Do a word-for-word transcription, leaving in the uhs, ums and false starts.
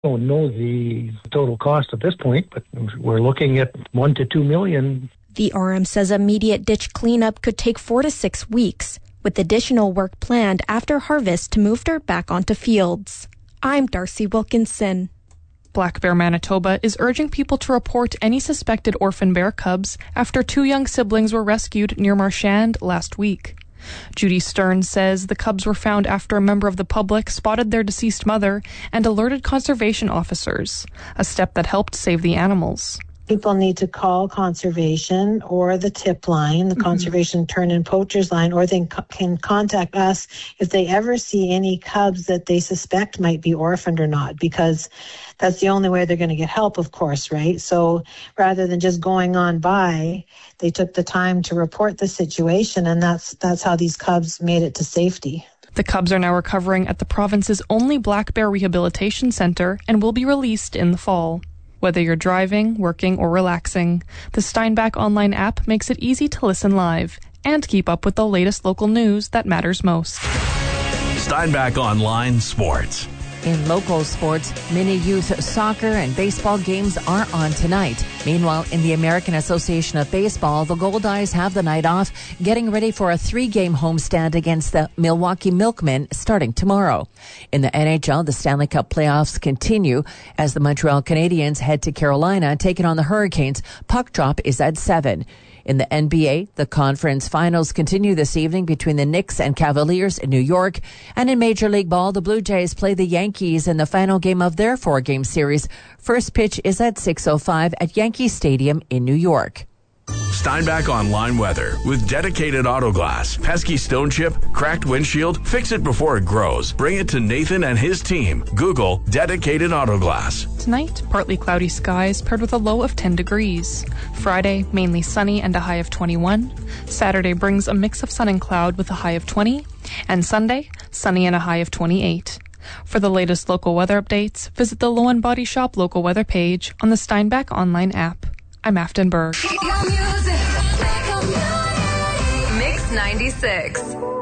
Don't know the total cost at this point, but we're looking at one to two million. The R M says immediate ditch cleanup could take four to six weeks, with additional work planned after harvest to move dirt back onto fields. I'm Darcy Wilkinson. Black Bear Manitoba is urging people to report any suspected orphan bear cubs after two young siblings were rescued near Marchand last week. Judy Stern says the cubs were found after a member of the public spotted their deceased mother and alerted conservation officers, a step that helped save the animals. People need to call conservation or the tip line, the mm-hmm. conservation turn-in poachers line, or they co- can contact us if they ever see any cubs that they suspect might be orphaned or not, because that's the only way they're going to get help, of course, right? So rather than just going on by, they took the time to report the situation, and that's that's how these cubs made it to safety. The cubs are now recovering at the province's only black bear rehabilitation center and will be released in the fall. Whether you're driving, working, or relaxing, the Steinbach Online app makes it easy to listen live and keep up with the latest local news that matters most. Steinbach Online Sports. In local sports, mini youth soccer and baseball games are on tonight. Meanwhile, in the American Association of Baseball, the Goldeyes have the night off, getting ready for a three-game homestand against the Milwaukee Milkmen starting tomorrow. In the N H L, the Stanley Cup playoffs continue as the Montreal Canadiens head to Carolina, taking on the Hurricanes. Puck drop is at seven. In the N B A, the conference finals continue this evening between the Knicks and Cavaliers in New York. And in Major League Ball, the Blue Jays play the Yankees in the final game of their four-game series. First pitch is at six oh five at Yankee Stadium in New York. Steinbach Online weather with Dedicated Auto Glass. Pesky stone chip, cracked windshield, fix it before it grows. Bring it to Nathan and his team. Google Dedicated Auto Glass. Tonight, partly cloudy skies paired with a low of ten degrees. Friday, mainly sunny and a high of twenty-one. Saturday brings a mix of sun and cloud with a high of twenty. And Sunday, sunny and a high of twenty-eight. For the latest local weather updates, visit the Lowen Body Shop local weather page on the Steinbach Online app. I'm Afton Berg. Mix ninety-six.